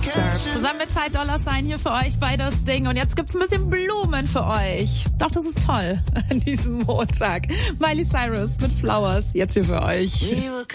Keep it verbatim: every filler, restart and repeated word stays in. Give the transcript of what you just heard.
Excerpt. Zusammen mit Ty Dolla Sign hier für euch bei das Ding. Und jetzt gibt's ein bisschen Blumen für euch. Doch, das ist toll an diesem Montag. Miley Cyrus mit Flowers jetzt hier für euch.